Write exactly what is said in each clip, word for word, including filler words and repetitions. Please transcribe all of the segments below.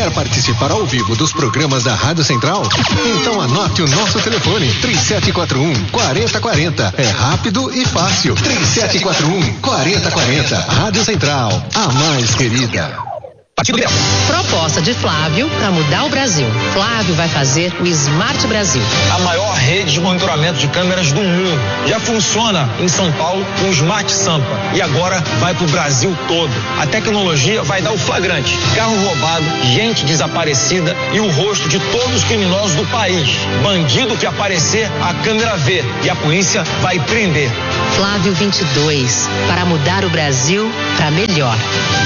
Quer participar ao vivo dos programas da Rádio Central? Então anote o nosso telefone, três sete quatro um, quatro zero quatro zero. É rápido e fácil. três sete quatro um, quatro zero quatro zero. Rádio Central, a mais querida. Partido Liberal. Proposta de Flávio para mudar o Brasil. Flávio vai fazer o Smart Brasil. A maior rede de monitoramento de câmeras do mundo. Já funciona em São Paulo com o Smart Sampa. E agora vai para o Brasil todo. A tecnologia vai dar o flagrante. Carro roubado, gente desaparecida e o rosto de todos os criminosos do país. Bandido que aparecer, a câmera vê. E a polícia vai prender. Flávio vinte e dois. Para mudar o Brasil para melhor.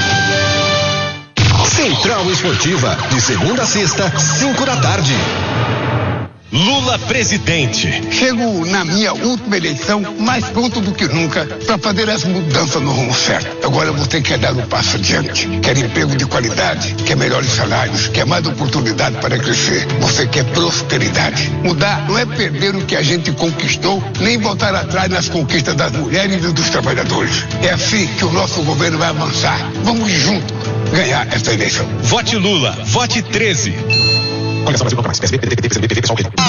Central Esportiva, de segunda a sexta, cinco da tarde. Lula presidente. Chego na minha última eleição mais pronto do que nunca para fazer as mudanças no rumo certo. Agora você quer dar um passo adiante, quer emprego de qualidade, quer melhores salários, quer mais oportunidade para crescer. Você quer prosperidade. Mudar não é perder o que a gente conquistou, nem voltar atrás nas conquistas das mulheres e dos trabalhadores. É assim que o nosso governo vai avançar. Vamos juntos ganhar essa eleição. Vote Lula, vote treze. Coligação Brasil Contra Mais, P S B, P D T, P C B, P T, P S O L.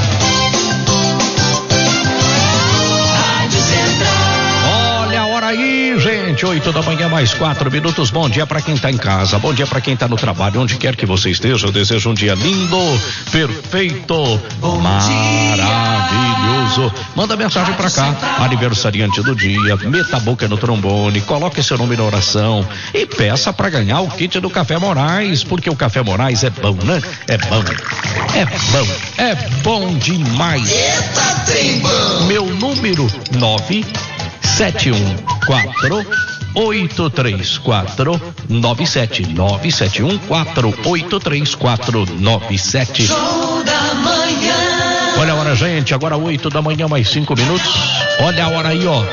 Olha a hora aí, gente, oito da manhã mais quatro minutos. Bom dia para quem tá em casa, bom dia para quem tá no trabalho, onde quer que você esteja. Eu desejo um dia lindo, perfeito, bom maravilhoso. Manda mensagem para cá, aniversariante do dia, meta a boca no trombone, coloque seu nome na oração e peça para ganhar o kit do Café Moraes, porque o Café Moraes é bom, né? É bom, é bom, é bom demais. Eita, trem bom. Meu número nove sete um quatro oito três quatro nove sete nove sete um quatro oito três quatro nove sete. Show da manhã. Olha a hora, gente, agora oito da manhã mais cinco minutos. Olha a hora aí, ó.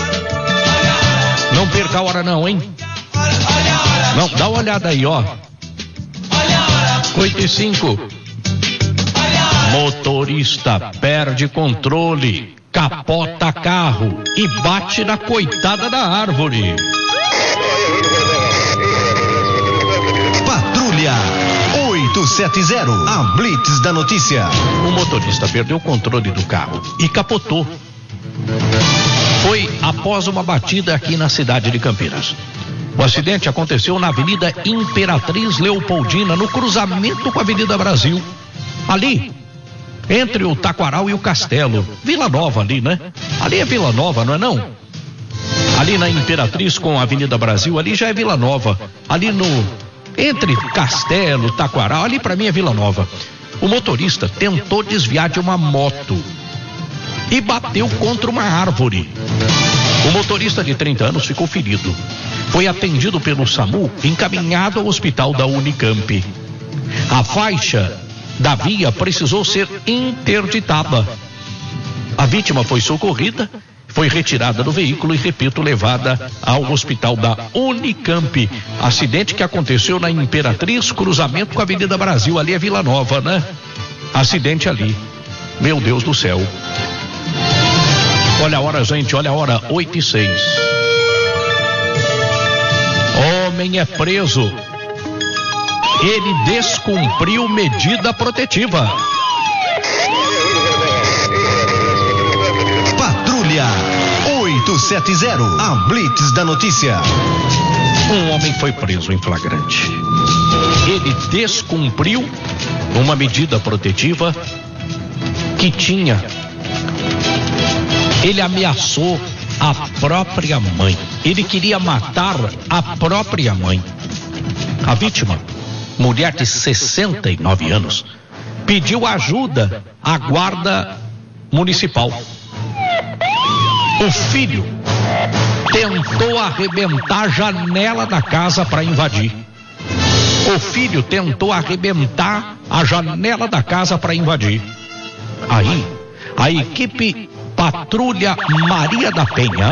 Não perca a hora não, hein? Não, dá uma olhada aí, ó. oito e cinco. Motorista perde controle, capota carro e bate na coitada da árvore. Patrulha oito sete zero, a Blitz da notícia. O motorista perdeu o controle do carro e capotou. Foi após uma batida aqui na cidade de Campinas. O acidente aconteceu na Avenida Imperatriz Leopoldina, no cruzamento com a Avenida Brasil. Ali, entre o Taquaral e o Castelo. Vila Nova ali, né? Ali é Vila Nova, não é não? Ali na Imperatriz com a Avenida Brasil, ali já é Vila Nova. Ali no... entre Castelo, Taquaral, ali pra mim é Vila Nova. O motorista tentou desviar de uma moto e bateu contra uma árvore. O motorista de trinta anos ficou ferido. Foi atendido pelo SAMU, encaminhado ao hospital da Unicamp. A faixa da via precisou ser interditada. A vítima foi socorrida, foi retirada do veículo e, repito, levada ao hospital da Unicamp. Acidente que aconteceu na Imperatriz, cruzamento com a Avenida Brasil, ali é Vila Nova, né? Acidente ali. Meu Deus do céu. Olha a hora, gente, olha a hora, oito e seis. Homem é preso. Ele descumpriu medida protetiva. Patrulha oito sete zero, a Blitz da notícia. Um homem foi preso em flagrante. Ele descumpriu uma medida protetiva que tinha. Ele ameaçou a própria mãe. Ele queria matar a própria mãe. A vítima, mulher de sessenta e nove anos, pediu ajuda à guarda municipal. O filho tentou arrebentar a janela da casa para invadir. O filho tentou arrebentar a janela da casa para invadir. Aí, a equipe Patrulha Maria da Penha.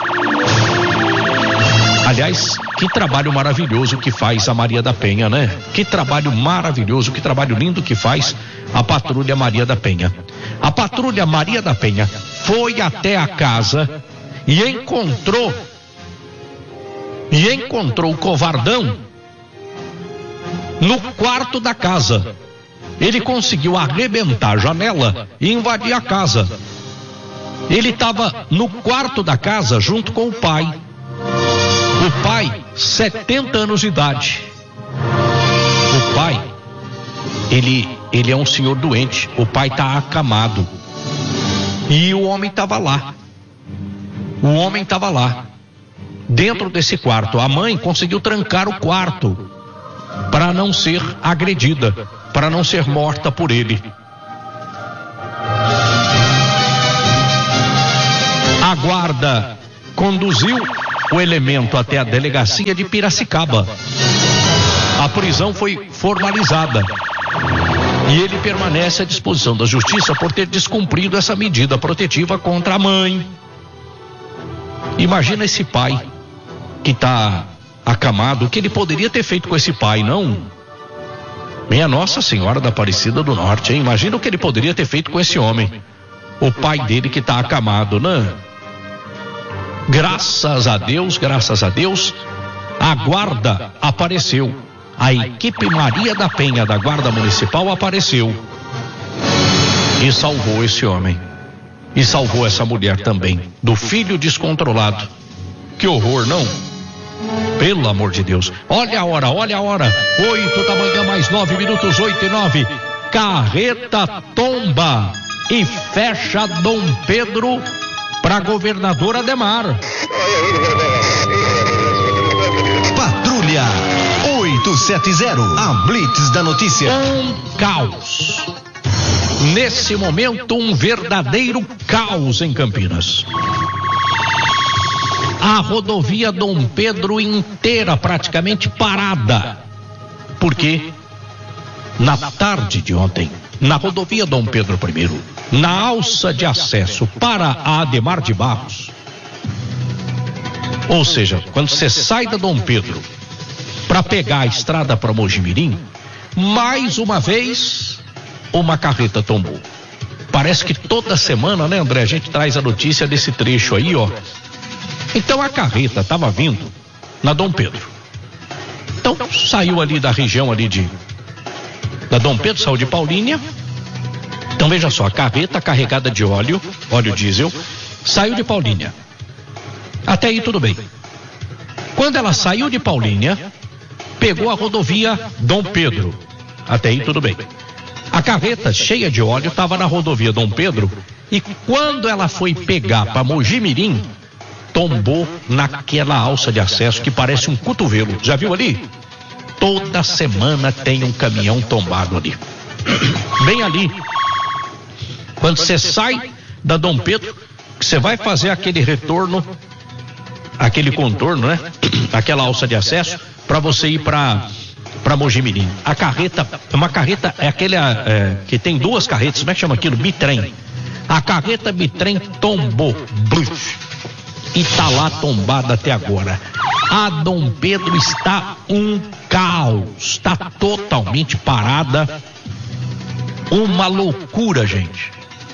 Aliás, que trabalho maravilhoso que faz a Maria da Penha, né? Que trabalho maravilhoso, que trabalho lindo que faz a Patrulha Maria da Penha. A Patrulha Maria da Penha foi até a casa e encontrou e encontrou o covardão no quarto da casa. Ele conseguiu arrebentar a janela e invadir a casa. Ele estava no quarto da casa junto com o pai. O pai, setenta anos de idade. O pai, ele, ele é um senhor doente. O pai está acamado. E o homem estava lá. O homem estava lá, dentro desse quarto. A mãe conseguiu trancar o quarto para não ser agredida, para não ser morta por ele. A guarda conduziu o elemento até a delegacia de Piracicaba. A prisão foi formalizada e ele permanece à disposição da justiça por ter descumprido essa medida protetiva contra a mãe. Imagina esse pai que está acamado, o que ele poderia ter feito com esse pai, não? Minha Nossa Senhora da Aparecida do Norte, hein? Imagina o que ele poderia ter feito com esse homem, o pai dele que está acamado, né? Graças a Deus, graças a Deus, a guarda apareceu. A equipe Maria da Penha da Guarda Municipal apareceu e salvou esse homem. E salvou essa mulher também, do filho descontrolado. Que horror, não? Pelo amor de Deus. Olha a hora, olha a hora. Oito da manhã, mais nove minutos, oito e nove. Carreta tomba e fecha Dom Pedro para governador Ademar. Patrulha oito sete zero, a Blitz da notícia. Um caos. Nesse momento, um verdadeiro caos em Campinas. A rodovia Dom Pedro inteira praticamente parada. Porque na tarde de ontem, na rodovia Dom Pedro I, na alça de acesso para a Ademar de Barros, ou seja, quando você sai da Dom Pedro para pegar a estrada para Mojimirim, mais uma vez uma carreta tombou. Parece que toda semana, né, André, a gente traz a notícia desse trecho aí, ó. Então a carreta estava vindo na Dom Pedro. Então saiu ali da região ali de da Dom Pedro, saiu de Paulínia. Então veja só, a carreta carregada de óleo, óleo diesel, saiu de Paulínia. Até aí tudo bem. Quando ela saiu de Paulínia, pegou a rodovia Dom Pedro. Até aí tudo bem. A carreta cheia de óleo estava na rodovia Dom Pedro e quando ela foi pegar para Mojimirim, tombou naquela alça de acesso que parece um cotovelo. Já viu ali? Toda semana tem um caminhão tombado ali. Bem ali. Quando você sai da Dom Pedro, você vai fazer aquele retorno, aquele contorno, né? Aquela alça de acesso para você ir para para Mojimirim. A carreta, uma carreta é aquele é, que tem duas carretas, como é que chama aquilo? Bitrem. A carreta bitrem tombou. Bruf, e tá lá tombada até agora. A Dom Pedro está um caos, está totalmente parada. Uma loucura, gente.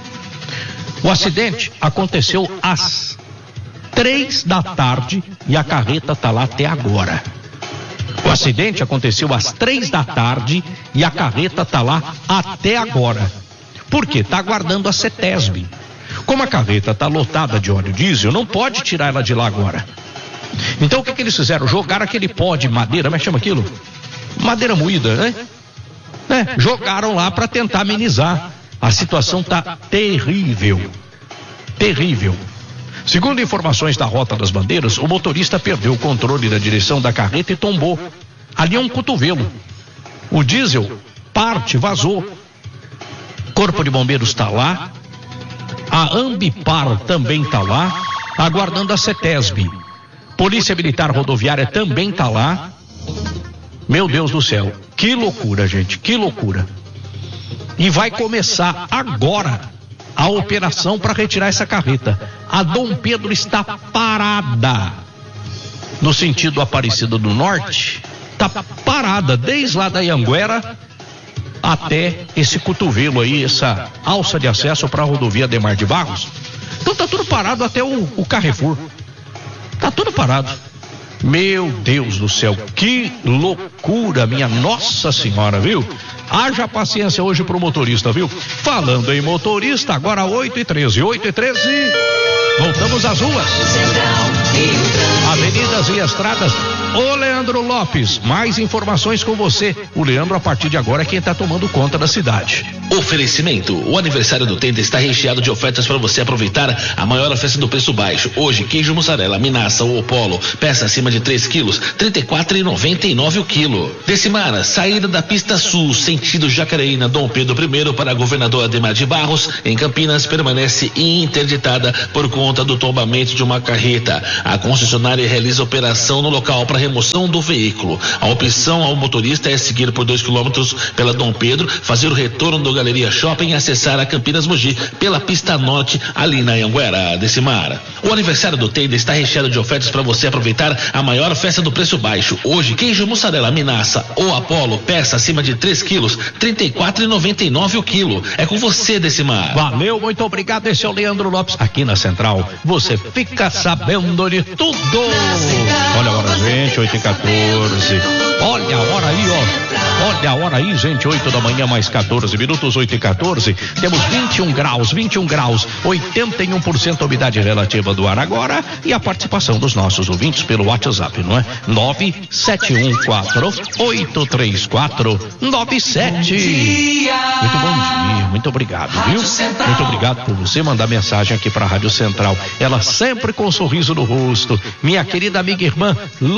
O acidente aconteceu às três da tarde e a carreta tá lá até agora. O acidente aconteceu às três da tarde e a carreta tá lá até agora. Por quê? Tá aguardando a CETESB. Como a carreta tá lotada de óleo diesel, não pode tirar ela de lá agora. Então o que que eles fizeram? Jogaram aquele pó de madeira, como é que chama aquilo? Madeira moída, né? né? Jogaram lá para tentar amenizar. A situação tá terrível. Terrível. Segundo informações da Rota das Bandeiras, o motorista perdeu o controle da direção da carreta e tombou. Ali é um cotovelo. O diesel parte, vazou. Corpo de Bombeiros está lá. A Ambipar também está lá, aguardando a CETESB. Polícia Militar Rodoviária também está lá. Meu Deus do céu, que loucura, gente, que loucura. E vai começar agora a operação para retirar essa carreta. A Dom Pedro está parada. No sentido Aparecida do Norte, está parada desde lá da Ianguera até esse cotovelo aí, essa alça de acesso para a rodovia Ademar de Barros. Então tá tudo parado até o, o Carrefour. Tá tudo parado. Meu Deus do céu, que loucura, minha Nossa Senhora, viu? Haja paciência hoje pro motorista, viu? Falando em motorista, agora oito e treze, oito e treze, voltamos às ruas, avenidas e estradas. Ô Leandro Lopes, mais informações com você. O Leandro, a partir de agora, é quem está tomando conta da cidade. Oferecimento: o aniversário do Tenda está recheado de ofertas para você aproveitar a maior festa do preço baixo. Hoje, queijo mussarela, Minaça ou Polo, peça acima de três quilos, trinta e quatro reais e noventa e nove o quilo. Decimara, saída da pista sul, sentido Jacareína, Dom Pedro I para governador Ademar de Barros, em Campinas, permanece interditada por conta do tombamento de uma carreta. A concessionária realiza operação no local para remoção do veículo. A opção ao motorista é seguir por dois quilômetros pela Dom Pedro, fazer o retorno do Galeria Shopping e acessar a Campinas Mogi pela pista norte, ali na Anhanguera. Decimara, o aniversário do Tenda está recheado de ofertas para você aproveitar a maior festa do preço baixo. Hoje, queijo mussarela, Minaça ou Apolo, peça acima de três quilos, trinta e quatro reais e noventa e nove o quilo. É com você, Decimar. Valeu, muito obrigado. Esse é o Leandro Lopes. Aqui na Central, você fica sabendo de tudo. Olha a hora, gente, oito e quatorze. Olha a hora aí, ó. Olha a hora aí, gente, oito da manhã mais quatorze minutos, oito e quatorze. Temos vinte e um graus, vinte e um graus, oitenta e um por cento umidade relativa do ar agora, e a participação dos nossos ouvintes pelo WhatsApp, não é? nove sete um quatro oito três quatro nove sete. Muito bom dia, muito obrigado, viu? Muito obrigado por você mandar mensagem aqui para a Rádio Central. Ela sempre com um sorriso no rosto. Minha querida amiga e irmã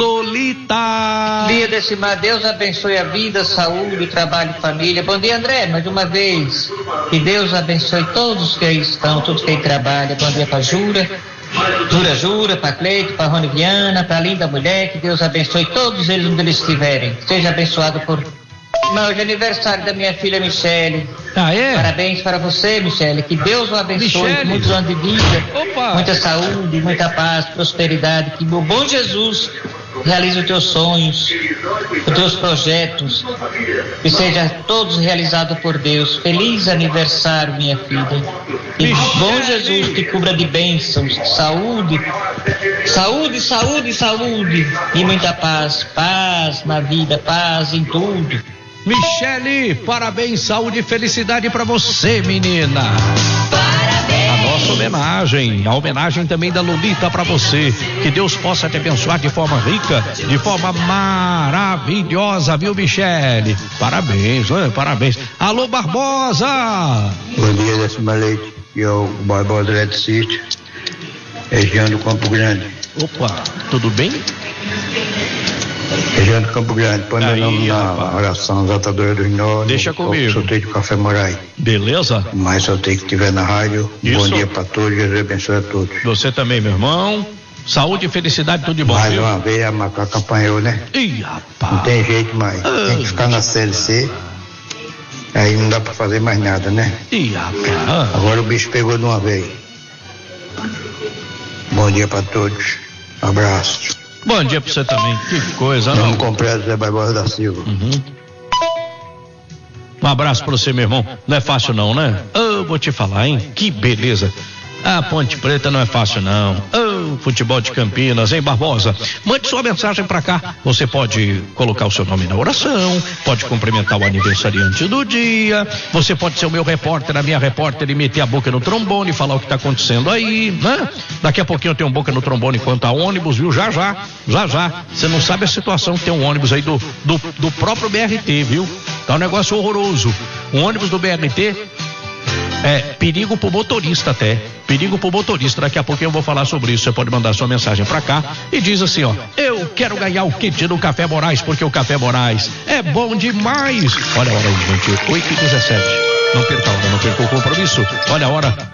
Lolita. Dia Decimar, Deus abençoe a vida, saúde, trabalho e família. Bom dia, André, mais uma vez. Que Deus abençoe todos que aí estão, todos que aí trabalham. Bom dia para Jura. Jura, Jura, para Cleito, para Rony Viana, para a linda mulher. Que Deus abençoe todos eles onde eles estiverem. Seja abençoado por... Mas hoje é aniversário da minha filha Michele. Ah, é? Parabéns para você, Michele. Que Deus o abençoe Michele. com muitos anos de vida. Opa. Muita saúde, muita paz, prosperidade. Que o bom Jesus realize os teus sonhos, os teus projetos. Que sejam todos realizados por Deus. Feliz aniversário, minha filha. Que o bom Jesus te cubra de bênçãos, de saúde. Saúde, saúde, saúde. E muita paz. Paz na vida, paz em tudo. Michele, parabéns, saúde e felicidade pra você, menina. Parabéns. A nossa homenagem, a homenagem também da Lolita pra você. Que Deus possa te abençoar de forma rica, de forma maravilhosa, viu, Michele? Parabéns, né? Parabéns. Alô, Barbosa. Bom dia, Decimar Leite. E o Barbosa Eletricista, região do Campo Grande. Opa, tudo bem? Região do Campo Grande, põe meu nome na rapaz. oração exaltadora do Senhor. Deixa comigo. Sorteio de Café Moraes. Beleza? Mais sorteio que tiver na rádio. Isso. Bom dia pra todos, Jesus abençoe a todos. Você também, meu irmão. Saúde e felicidade, tudo de bom. Mais viu? uma vez a macaca apanhou, né? Ih, rapaz. Não tem jeito mais. Ah. Tem que ficar na C L C. Aí não dá pra fazer mais nada, né? Ih, rapaz. Agora o bicho pegou de uma vez. Bom dia pra todos. Abraço. Bom dia pra você também. Que coisa, Vamos não? comprar Zé Barbosa da Silva. Uhum. Um abraço pra você, meu irmão. Não é fácil não, né? Eu vou te falar, hein? Que beleza. A Ponte Preta não é fácil não. Oh, futebol de Campinas, hein, Barbosa? Mande sua mensagem pra cá. Você pode colocar o seu nome na oração, pode cumprimentar o aniversariante do dia, você pode ser o meu repórter, a minha repórter, e meter a boca no trombone, falar o que tá acontecendo aí, né? Daqui a pouquinho eu tenho boca no trombone quanto a ônibus, viu? Já já, já já. Você não sabe a situação que tem um ônibus aí do, do, do próprio B R T, viu? Tá um negócio horroroso. Um ônibus do B R T é perigo pro motorista até. Perigo pro motorista. Daqui a pouquinho eu vou falar sobre isso. Você pode mandar sua mensagem pra cá e diz assim, ó: eu quero ganhar o kit do Café Moraes, porque o Café Moraes é bom demais. Olha a hora aí, gente, oito e dezessete. Não perca a hora, não perca o compromisso. Olha a hora.